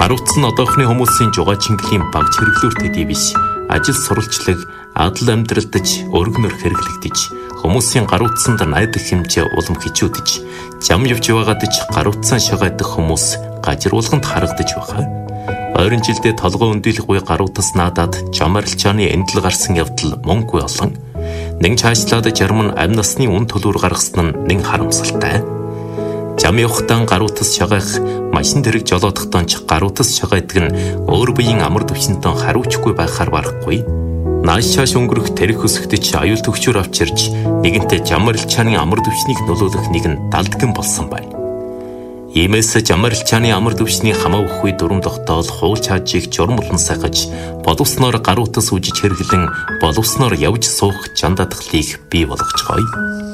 Гар утас нь одоохны хүмүүсийн жугаа чингэлийн баг хэрэглүүр төдий биш. Ажил сурвалжлаг, адал амьдралдаж, өргөнөр хэрэглэгдэж, хүмүүсийн гар утсанд найдах хэмжээ улам хичүүдэж, зам явж байгаадаж гар утсаа шагайдах хүмүүс гажруулганд харагдаж байгаа. Ойрын жилдээ толгой өндөлгүй гар утас наадаад жам арилжааны эндэл гарсан явдал мөнгөгүй олон. Нэг цаашлаад жарм нь амь насны үн төлөөр гаргасан нь нэг харамсалтай. Зам явахдаа гар утас шагайх, машин дэрэг жолоодохдоо ч гар утас шагайдаг нь өөр биеийн амар төвшөнтөө хариуцгүй байхаар барахгүй. Нааш шааш өнгөрөх тэрэг өсгдөж аюул төвчөр авчирч нэгэнтээ зам арилжааны амар төвшнийг нөлөөлөх нэгэн далдган болсон байна. Иймээс зам арилжааны амар төвшний хамаа өгөхгүй дүрм тогтоол хууль чаажийг журмлан сахаж, боловсноор гар утас үжиж хэрэглэн боловсноор явж суух чандадгалыг бий болгоцгоё.